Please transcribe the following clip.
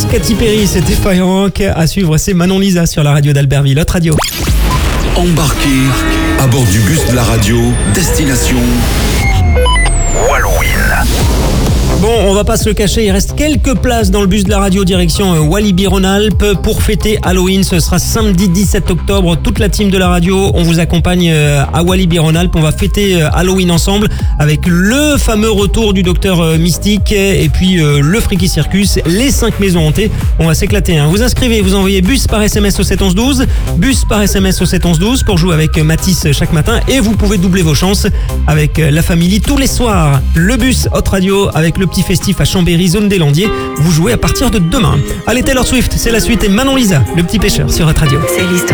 Katy Perry, c'était Firework. À suivre, c'est Manon Lisa sur la radio d'Albertville, Hot Radio. Embarquez à bord du bus de la radio, destination Halloween. Bon, on va pas se le cacher, il reste quelques places dans le bus de la radio direction Walibi-Rhône-Alpes pour fêter Halloween. Ce sera samedi 17 octobre. Toute la team de la radio, on vous accompagne à Walibi-Rhône-Alpes. On va fêter Halloween ensemble avec le fameux retour du Docteur Mystique et puis le Freaky Circus, les 5 maisons hantées. On va s'éclater. Vous inscrivez, vous envoyez bus par SMS au 71112, bus par SMS au 71112 pour jouer avec Mathis chaque matin et vous pouvez doubler vos chances avec la famille tous les soirs. Le bus Hot Radio avec le petit festif à Chambéry, zone des Landiers. Vous jouez à partir de demain. Allez, Taylor Swift, c'est la suite et Manon Lisa, le petit pêcheur sur Hot Radio. C'est l'histoire.